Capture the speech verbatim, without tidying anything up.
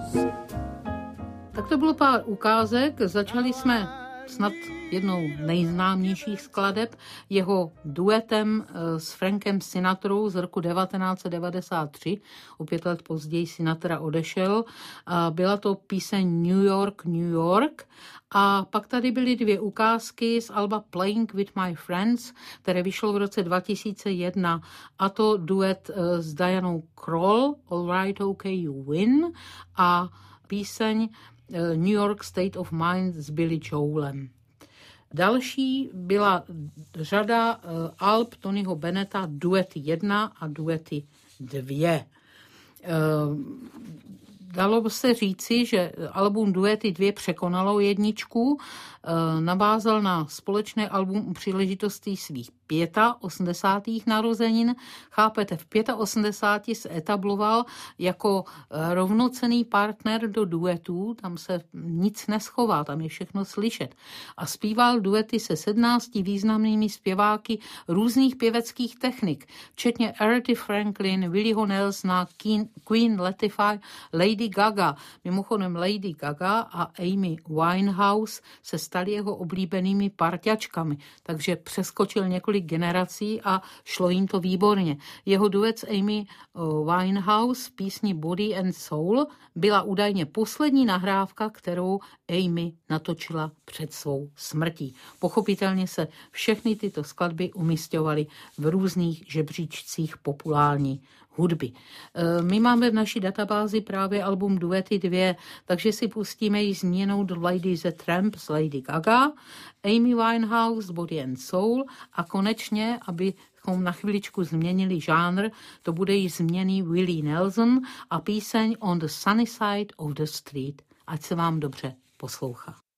Tak to bylo pár ukázek. Začali jsme snad jednou nejznámějších skladeb, jeho duetem s Frankem Sinatrou z roku devatenáct set devadesát tři. O pět let později Sinatra odešel. Byla to píseň New York, New York. A pak tady byly dvě ukázky z alba Playing with My Friends, které vyšlo v roce dva tisíce jedna, a to duet s Dianou Krall, All Right, OK, You Win, a píseň New York State of Mind s Billy Joelem. Další byla řada alb Tonyho Bennetta, duety jedna a duety dvě. Dalo by se říci, že album Duety dvě překonalo jedničku, navázal na společné album u příležitosti svých osmdesátých narozenin. Chápete, v osmdesáti pěti se etabloval jako rovnocenný partner do duetů, tam se nic neschová, tam je všechno slyšet. A zpíval duety se sedmnácti významnými zpěváky různých pěveckých technik, včetně Arethy Franklin, Willieho Nelsona, Queen Latifah, Lady Gaga. Mimochodem Lady Gaga a Amy Winehouse se staly jeho oblíbenými parťačkami, takže přeskočil několik generací a šlo jim to výborně. Jeho duet s Amy Winehouse v písni Body and Soul byla údajně poslední nahrávka, kterou Amy natočila před svou smrtí. Pochopitelně se všechny tyto skladby umisťovaly v různých žebříčcích populární hudby. My máme v naší databázi právě album Duety dvě, takže si pustíme ji změnou do Lady the Tramp s Lady Gaga, Amy Winehouse, Body and Soul a konečně, abychom na chviličku změnili žánr, to bude již změný Willie Nelson a píseň On the Sunny Side of the Street. Ať se vám dobře poslouchá.